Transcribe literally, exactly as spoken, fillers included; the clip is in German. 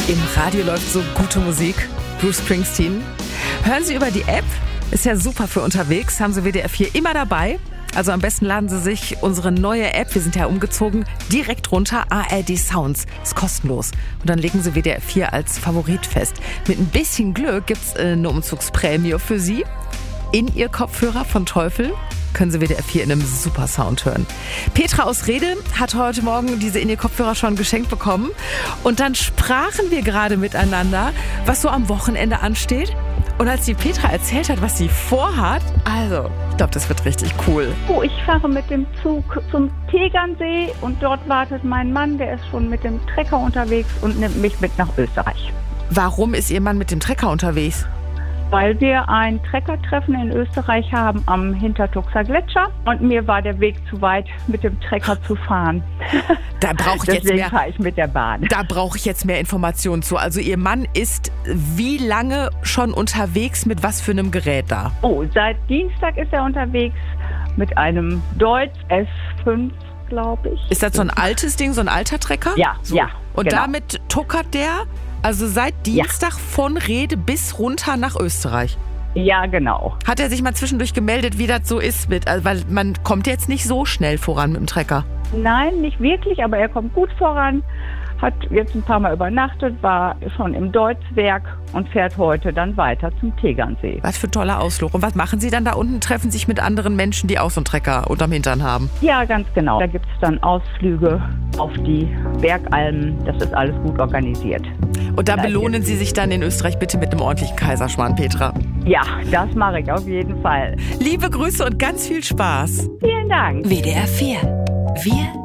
Im Radio läuft so gute Musik. Bruce Springsteen. Hören Sie über die App. Ist ja super für unterwegs. Haben Sie W D R vier immer dabei. Also am besten laden Sie sich unsere neue App, wir sind ja umgezogen, direkt runter. A R D Sounds. Ist kostenlos. Und dann legen Sie W D R vier als Favorit fest. Mit ein bisschen Glück gibt's eine Umzugsprämie für Sie. In Ihr Kopfhörer von Teufel können Sie W D R vier in einem super Sound hören. Petra aus Rede hat heute Morgen diese In Ihr Kopfhörer schon geschenkt bekommen. Und dann sprachen wir gerade miteinander, was so am Wochenende ansteht. Und als die Petra erzählt hat, was sie vorhat, also, ich glaube, das wird richtig cool. Oh, ich fahre mit dem Zug zum Tegernsee und dort wartet mein Mann, der ist schon mit dem Trecker unterwegs und nimmt mich mit nach Österreich. Warum ist Ihr Mann mit dem Trecker unterwegs? Weil wir ein Treckertreffen in Österreich haben am Hintertuxer Gletscher und mir war der Weg zu weit, mit dem Trecker zu fahren. Da brauche ich jetzt Deswegen mehr. fahre ich mit der Bahn. Da brauche ich jetzt mehr Informationen zu. Also Ihr Mann ist wie lange schon unterwegs, mit was für einem Gerät da? Oh, seit Dienstag ist er unterwegs mit einem Deutz S fünf, glaube ich. Ist das so ein altes Ding, so ein alter Trecker? Ja, so. ja. Und genau. damit tuckert der also seit Dienstag ja. von Rede bis runter nach Österreich? Ja, genau. Hat er sich mal zwischendurch gemeldet, wie das so ist mit, also weil man kommt jetzt nicht so schnell voran mit dem Trecker? Nein, nicht wirklich, aber er kommt gut voran. Hat jetzt ein paar Mal übernachtet, war schon im Deutzwerk und fährt heute dann weiter zum Tegernsee. Was für ein toller Ausflug. Und was machen Sie dann da unten? Treffen sich mit anderen Menschen, die auch so einen Trecker unterm Hintern haben? Ja, ganz genau. Da gibt es dann Ausflüge auf die Bergalmen. Das ist alles gut organisiert. Und da belohnen Sie sich dann in Österreich bitte mit einem ordentlichen Kaiserschmarrn, Petra. Ja, das mache ich auf jeden Fall. Liebe Grüße und ganz viel Spaß. Vielen Dank. W D R vier. Wir